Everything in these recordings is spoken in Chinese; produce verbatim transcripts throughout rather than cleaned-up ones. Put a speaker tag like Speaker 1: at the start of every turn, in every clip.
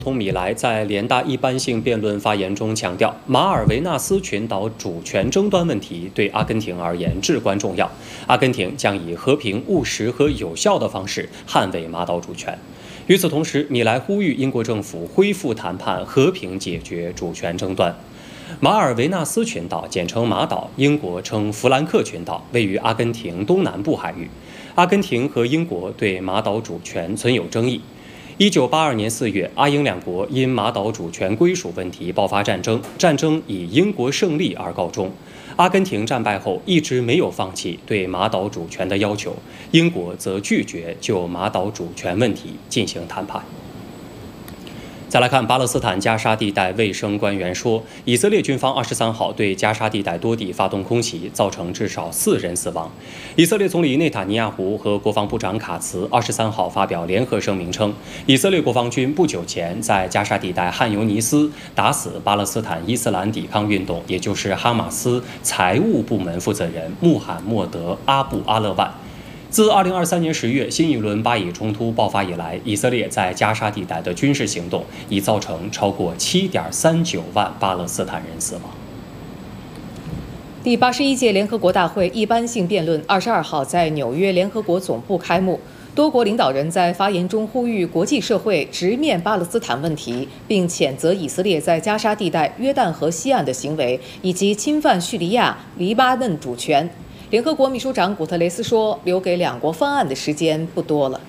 Speaker 1: 总统米莱在联大一般性辩论发言中强调，马尔维纳斯群岛主权争端问题对阿根廷而言至关重要。阿根廷将以和平、务实和有效的方式捍卫马岛主权。与此同时，米莱呼吁英国政府恢复谈判，和平解决主权争端。马尔维纳斯群岛，简称马岛，英国称弗兰克群岛，位于阿根廷东南部海域。阿根廷和英国对马岛主权存有争议。一九八二年四月，阿英两国因马岛主权归属问题爆发战争，战争以英国胜利而告终。阿根廷战败后一直没有放弃对马岛主权的要求，英国则拒绝就马岛主权问题进行谈判。再来看巴勒斯坦加沙地带卫生官员说，以色列军方二十三号对加沙地带多地发动空袭，造成至少四人死亡。以色列总理内塔尼亚胡和国防部长卡茨二十三号发表联合声明称，以色列国防军不久前在加沙地带汉尤尼斯打死巴勒斯坦伊斯兰抵抗运动，也就是哈马斯财务部门负责人穆罕默德·阿布阿勒万。自二零二三年十月新一轮巴以冲突爆发以来，以色列在加沙地带的军事行动已造成超过七点三九万巴勒斯坦人死亡。
Speaker 2: 第八十一届联合国大会一般性辩论二十二号在纽约联合国总部开幕，多国领导人在发言中呼吁国际社会直面巴勒斯坦问题，并谴责以色列在加沙地带约旦河西岸的行为，以及侵犯叙利亚、黎巴嫩主权。联合国秘书长古特雷斯说，留给两国方案的时间不多了。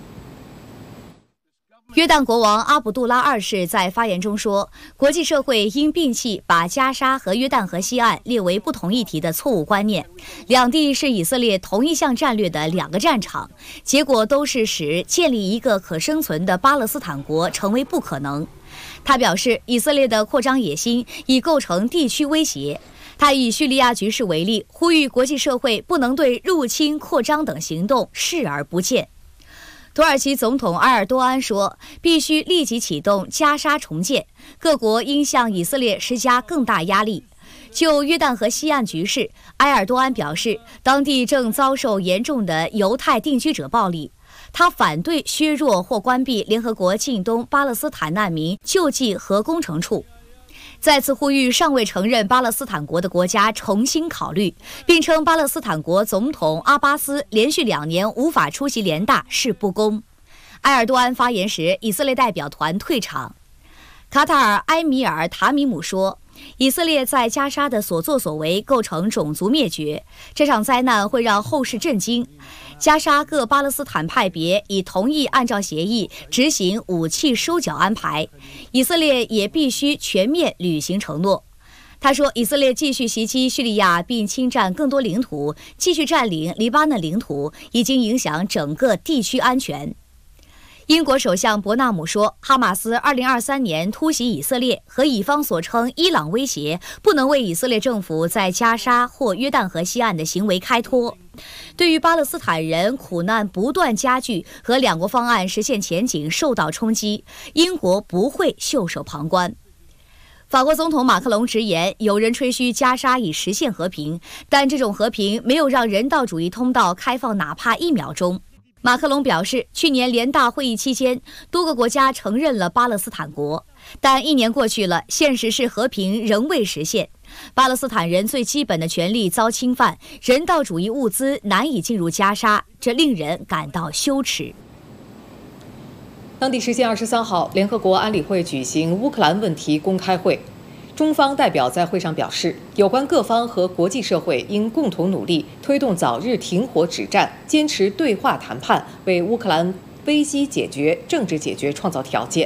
Speaker 3: 约旦国王阿卜杜拉二世在发言中说，国际社会应摒弃把加沙和约旦河西岸列为不同议题的错误观念，两地是以色列同一项战略的两个战场，结果都是使建立一个可生存的巴勒斯坦国成为不可能。他表示，以色列的扩张野心已构成地区威胁。他以叙利亚局势为例，呼吁国际社会不能对入侵、扩张等行动视而不见。土耳其总统埃尔多安说，必须立即启动加沙重建，各国应向以色列施加更大压力。就约旦河西岸局势，埃尔多安表示，当地正遭受严重的犹太定居者暴力。他反对削弱或关闭联合国近东巴勒斯坦难民救济和工程处。再次呼吁尚未承认巴勒斯坦国的国家重新考虑，并称巴勒斯坦国总统阿巴斯连续两年无法出席联大是不公。埃尔多安发言时，以色列代表团退场。卡塔尔埃米尔塔米姆说，以色列在加沙的所作所为构成种族灭绝，这场灾难会让后世震惊。加沙各巴勒斯坦派别已同意按照协议执行武器收缴安排，以色列也必须全面履行承诺。他说，以色列继续袭击叙利亚并侵占更多领土，继续占领黎巴嫩领土，已经影响整个地区安全。英国首相伯纳姆说，哈马斯二零二三年突袭以色列和以方所称伊朗威胁不能为以色列政府在加沙或约旦河西岸的行为开脱。对于巴勒斯坦人苦难不断加剧和两国方案实现前景受到冲击，英国不会袖手旁观。法国总统马克龙直言，有人吹嘘加沙已实现和平，但这种和平没有让人道主义通道开放哪怕一秒钟。马克龙表示，去年联大会议期间，多个国家承认了巴勒斯坦国，但一年过去了，现实是和平仍未实现。巴勒斯坦人最基本的权利遭侵犯，人道主义物资难以进入加沙，这令人感到羞耻。
Speaker 2: 当地时间二十三号，联合国安理会举行乌克兰问题公开会。中方代表在会上表示，有关各方和国际社会应共同努力，推动早日停火止战，坚持对话谈判，为乌克兰危机解决、政治解决创造条件。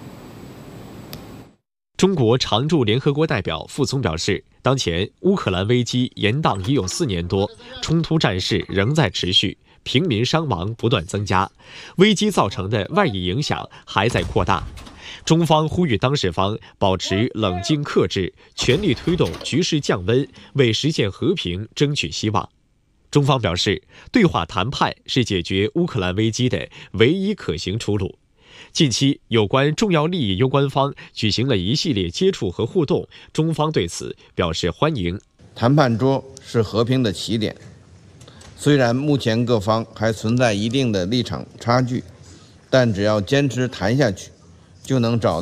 Speaker 4: 中国常驻联合国代表傅聪表示，当前乌克兰危机延宕已有四年多，冲突战事仍在持续，平民伤亡不断增加，危机造成的外溢影响还在扩大。中方呼吁当事方保持冷静克制，全力推动局势降温，为实现和平争取希望。中方表示，对话谈判是解决乌克兰危机的唯一可行出路。近期，有关重要利益攸关方举行了一系列接触和互动，中方对此表示欢迎。
Speaker 5: 谈判桌是和平的起点，虽然目前各方还存在一定的立场差距，但只要坚持谈下去，就能找